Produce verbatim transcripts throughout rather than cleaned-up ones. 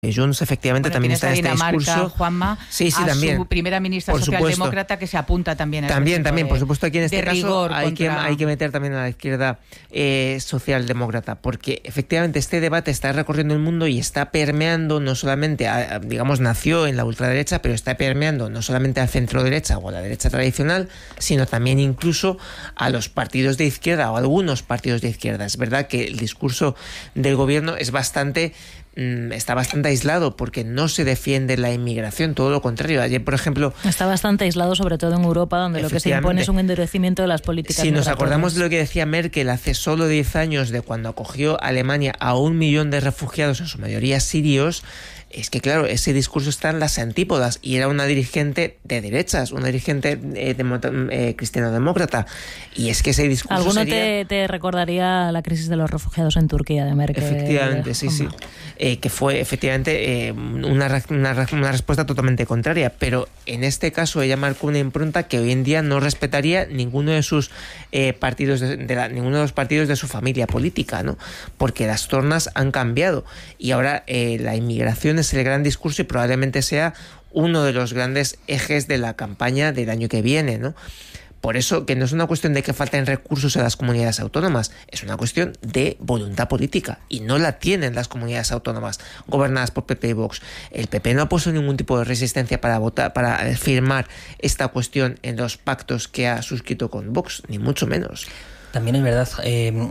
Junts efectivamente bueno, también está en este Dinamarca, discurso. Juanma, sí, sí, a también. su primera ministra por socialdemócrata que se apunta también a También, este también, de, por supuesto, aquí en este caso hay, contra... que, hay que meter también a la izquierda eh, socialdemócrata, porque efectivamente este debate está recorriendo el mundo y está permeando no solamente, a, a, digamos, nació en la ultraderecha, pero está permeando no solamente al centro derecha o a la derecha tradicional, sino también incluso a los partidos de izquierda o a algunos partidos de izquierda. Es verdad que el discurso del gobierno es bastante... está bastante aislado porque no se defiende la inmigración, todo lo contrario. Ayer, por ejemplo... Está bastante aislado, sobre todo en Europa, donde lo que se impone es un endurecimiento de las políticas Si nos migratorias. acordamos de lo que decía Merkel hace solo diez años, de cuando acogió a Alemania a un millón de refugiados, en su mayoría sirios, es que claro, ese discurso está en las antípodas y era una dirigente de derechas, una dirigente eh, de, eh, cristiano-demócrata, y es que ese discurso Alguno sería... te, te recordaría la crisis de los refugiados en Turquía de Merkel. Efectivamente, sí, sí. Eh, que fue efectivamente eh, una, una, una respuesta totalmente contraria, pero en este caso ella marcó una impronta que hoy en día no respetaría ninguno de sus eh, partidos, de, de la, ninguno de los partidos de su familia política, ¿no? Porque las tornas han cambiado y ahora eh, la inmigración es el gran discurso y probablemente sea uno de los grandes ejes de la campaña del año que viene, ¿no? Por eso que no es una cuestión de que falten recursos a las comunidades autónomas, es una cuestión de voluntad política y no la tienen las comunidades autónomas gobernadas por P P y Vox. El P P no ha puesto ningún tipo de resistencia para votar, para firmar esta cuestión en los pactos que ha suscrito con Vox, ni mucho menos. También es verdad eh,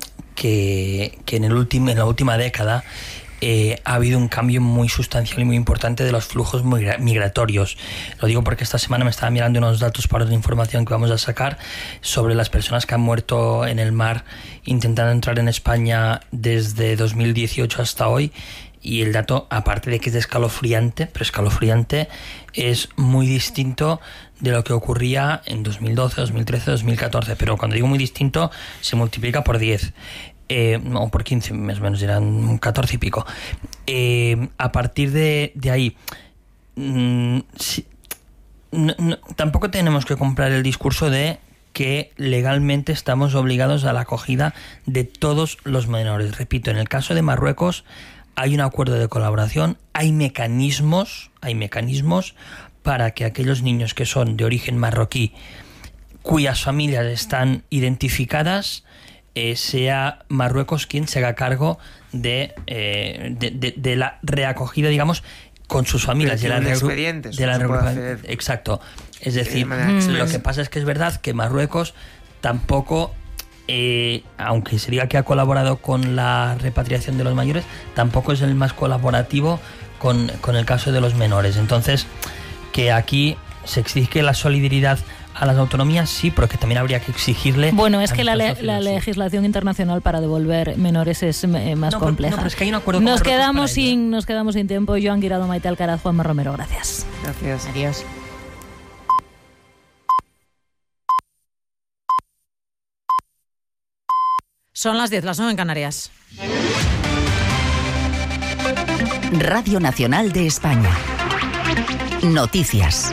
que, que en, el último, en la última década Eh, ha habido un cambio muy sustancial y muy importante de los flujos migra- migratorios. Lo digo porque esta semana me estaba mirando unos datos para otra información que vamos a sacar sobre las personas que han muerto en el mar intentando entrar en España desde dos mil dieciocho hasta hoy, y el dato, aparte de que es escalofriante, pero escalofriante, es muy distinto de lo que ocurría en dos mil doce, dos mil trece, dos mil catorce, pero cuando digo muy distinto se multiplica por diez. Eh, o por quince, más o menos, eran catorce y pico. Eh, a partir de, de ahí, mmm, si, no, no, tampoco tenemos que comprar el discurso de que legalmente estamos obligados a la acogida de todos los menores. Repito, en el caso de Marruecos hay un acuerdo de colaboración, hay mecanismos, hay mecanismos para que aquellos niños que son de origen marroquí, cuyas familias están identificadas, Eh, sea Marruecos quien se haga cargo de, eh, de, de, de la reacogida, digamos, con sus familias. De la, expedientes, de la Exacto. Es decir, mm. lo que pasa es que es verdad que Marruecos tampoco, eh, aunque se diga que ha colaborado con la repatriación de los mayores, tampoco es el más colaborativo con, con el caso de los menores. Entonces, que aquí se exige la solidaridad a las autonomías, sí, pero que también habría que exigirle... Bueno, es que la, le, la legislación internacional para devolver menores es eh, más no, compleja. Pero, no, pero es que hay un acuerdo nos, con quedamos sin, nos quedamos sin tiempo. Joan Guirado, Maite Alcaraz, Juanma Romero, gracias. Gracias. Adiós. Son las diez, las nueve en Canarias. Radio Nacional de España. Noticias.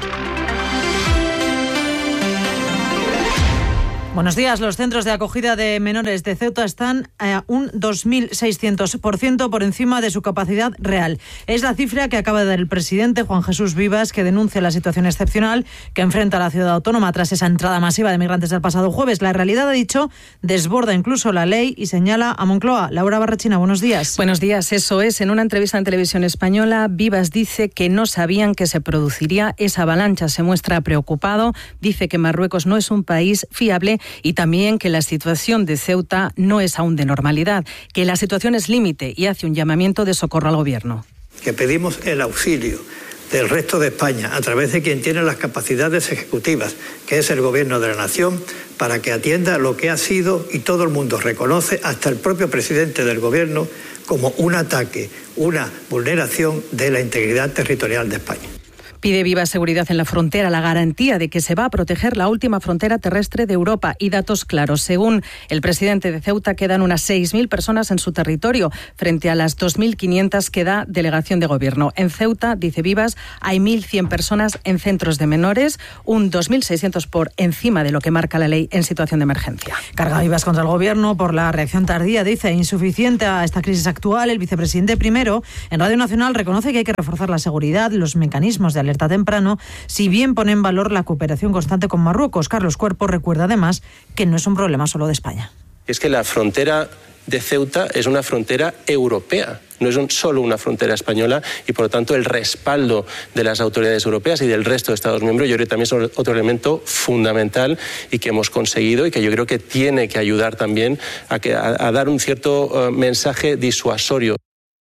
Buenos días. Los centros de acogida de menores de Ceuta están a un dos mil seiscientos por ciento por encima de su capacidad real. Es la cifra que acaba de dar el presidente Juan Jesús Vivas, que denuncia la situación excepcional que enfrenta la ciudad autónoma tras esa entrada masiva de migrantes del pasado jueves. La realidad, ha dicho, desborda incluso la ley y señala a Moncloa. Laura Barrachina, buenos días. Buenos días, eso es. En una entrevista en Televisión Española, Vivas dice que no sabían que se produciría esa avalancha. Se muestra preocupado, dice que Marruecos no es un país fiable y también que la situación de Ceuta no es aún de normalidad, que la situación es límite, y hace un llamamiento de socorro al Gobierno. Que pedimos el auxilio del resto de España a través de quien tiene las capacidades ejecutivas, que es el Gobierno de la Nación, para que atienda lo que ha sido, y todo el mundo reconoce, hasta el propio presidente del Gobierno, como un ataque, una vulneración de la integridad territorial de España. Pide viva seguridad en la frontera, la garantía de que se va a proteger la última frontera terrestre de Europa y datos claros. Según el presidente de Ceuta, quedan unas seis mil personas en su territorio frente a las dos mil quinientas que da delegación de gobierno. En Ceuta, dice Vivas, hay mil cien personas en centros de menores, un dos mil seiscientos por encima de lo que marca la ley en situación de emergencia. Carga Vivas contra el gobierno por la reacción tardía, dice, insuficiente a esta crisis actual. El vicepresidente primero en Radio Nacional reconoce que hay que reforzar la seguridad, los mecanismos de alerta temprano, si bien pone en valor la cooperación constante con Marruecos. Carlos Cuerpo recuerda además que no es un problema solo de España. Es que la frontera de Ceuta es una frontera europea, no es un, solo una frontera española, y por lo tanto el respaldo de las autoridades europeas y del resto de Estados miembros yo creo que también es otro elemento fundamental y que hemos conseguido y que yo creo que tiene que ayudar también a, que, a, a dar un cierto uh, mensaje disuasorio.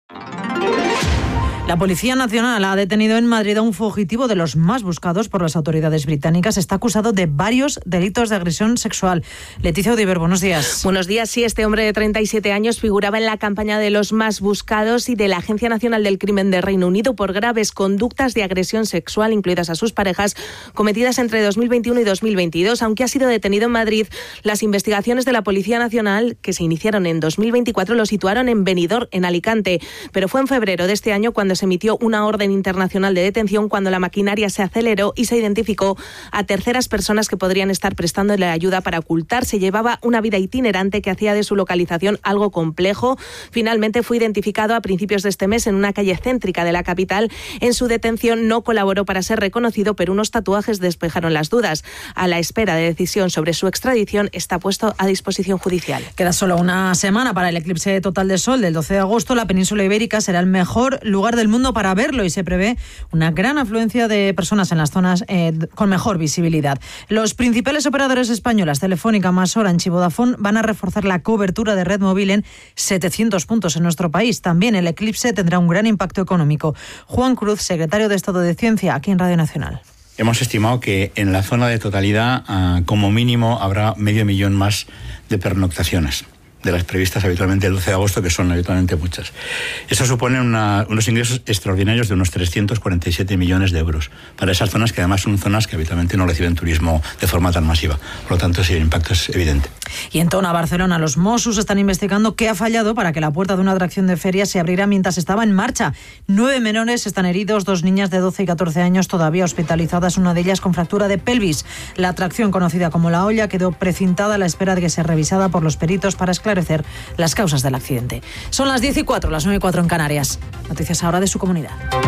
La Policía Nacional ha detenido en Madrid a un fugitivo de los más buscados por las autoridades británicas. Está acusado de varios delitos de agresión sexual. Leticia Odiver, buenos días. Buenos días. Sí, este hombre de treinta y siete años figuraba en la campaña de los más buscados y de la Agencia Nacional del Crimen de Reino Unido por graves conductas de agresión sexual, incluidas a sus parejas, cometidas entre dos mil veintiuno y dos mil veintidós. Aunque ha sido detenido en Madrid, las investigaciones de la Policía Nacional, que se iniciaron en dos mil veinticuatro, lo situaron en Benidorm, en Alicante. Pero fue en febrero de este año cuando se emitió una orden internacional de detención, cuando la maquinaria se aceleró y se identificó a terceras personas que podrían estar prestándole ayuda para ocultarse. Llevaba una vida itinerante que hacía de su localización algo complejo. Finalmente fue identificado a principios de este mes en una calle céntrica de la capital. En su detención no colaboró para ser reconocido, pero unos tatuajes despejaron las dudas. A la espera de decisión sobre su extradición, está puesto a disposición judicial. Queda solo una semana para el eclipse total de sol del doce de agosto. La península ibérica será el mejor lugar del mundo para verlo y se prevé una gran afluencia de personas en las zonas eh, con mejor visibilidad. Los principales operadores españolas, Telefónica, Más Orange y Vodafone, van a reforzar la cobertura de red móvil en setecientos puntos en nuestro país. También el eclipse tendrá un gran impacto económico. Juan Cruz, secretario de Estado de Ciencia, aquí en Radio Nacional. Hemos estimado que en la zona de totalidad, uh, como mínimo, habrá medio millón más de pernoctaciones de las previstas habitualmente el doce de agosto, que son habitualmente muchas. Eso supone una, unos ingresos extraordinarios de unos trescientos cuarenta y siete millones de euros para esas zonas que además son zonas que habitualmente no reciben turismo de forma tan masiva. Por lo tanto, sí, el impacto es evidente. Y en Tona, Barcelona, los Mossos están investigando qué ha fallado para que la puerta de una atracción de feria se abriera mientras estaba en marcha. Nueve menores están heridos, dos niñas de doce y catorce años todavía hospitalizadas, una de ellas con fractura de pelvis. La atracción, conocida como La Olla, quedó precintada a la espera de que sea revisada por los peritos para esclarecer las causas del accidente. Son las diez y cuatro, las nueve y cuatro en Canarias. Noticias ahora de su comunidad.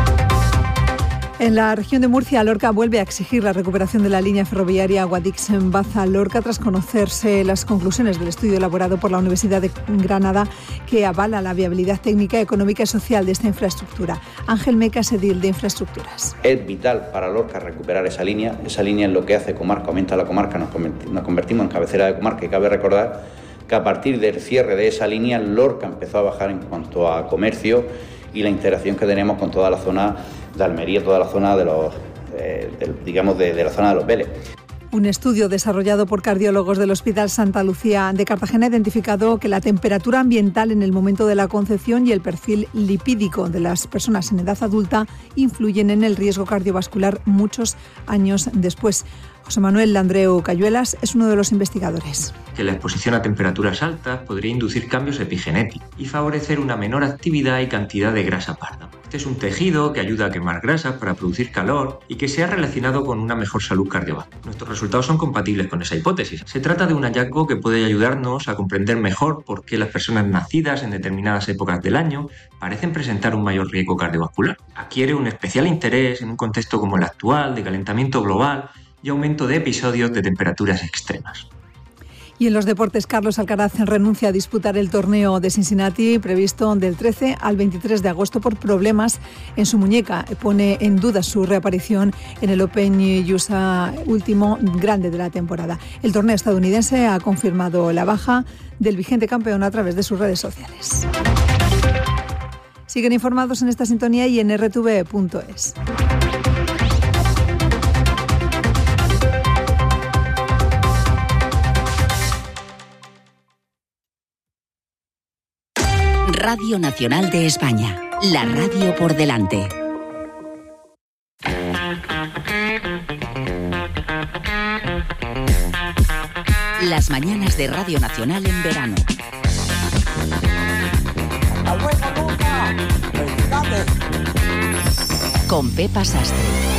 En la región de Murcia, Lorca vuelve a exigir la recuperación de la línea ferroviaria Guadix-Baza-Lorca tras conocerse las conclusiones del estudio elaborado por la Universidad de Granada que avala la viabilidad técnica, económica y social de esta infraestructura. Ángel Mecas, edil de Infraestructuras. Es vital para Lorca recuperar esa línea. Esa línea es lo que hace comarca, aumenta la comarca, nos convertimos en cabecera de comarca y cabe recordar que a partir del cierre de esa línea Lorca empezó a bajar en cuanto a comercio y la interacción que tenemos con toda la zona de Almería, toda la zona de los, eh, de, digamos, de, de la zona de los Vélez. Un estudio desarrollado por cardiólogos del Hospital Santa Lucía de Cartagena ha identificado que la temperatura ambiental en el momento de la concepción y el perfil lipídico de las personas en edad adulta influyen en el riesgo cardiovascular muchos años después. José Manuel Landreu Cayuelas es uno de los investigadores. Que la exposición a temperaturas altas podría inducir cambios epigenéticos y favorecer una menor actividad y cantidad de grasa parda. Este es un tejido que ayuda a quemar grasas para producir calor y que se ha relacionado con una mejor salud cardiovascular. Nuestros resultados son compatibles con esa hipótesis. Se trata de un hallazgo que puede ayudarnos a comprender mejor por qué las personas nacidas en determinadas épocas del año parecen presentar un mayor riesgo cardiovascular. Adquiere un especial interés en un contexto como el actual, de calentamiento global y aumento de episodios de temperaturas extremas. Y en los deportes, Carlos Alcaraz renuncia a disputar el torneo de Cincinnati previsto del trece al veintitrés de agosto por problemas en su muñeca. Pone en duda su reaparición en el Open U S A último grande de la temporada. El torneo estadounidense ha confirmado la baja del vigente campeón a través de sus redes sociales. Siguen informados en esta sintonía y en erre te ve punto es. Radio Nacional de España, la radio por delante. Las mañanas de Radio Nacional en verano. Con Pepa Sastre.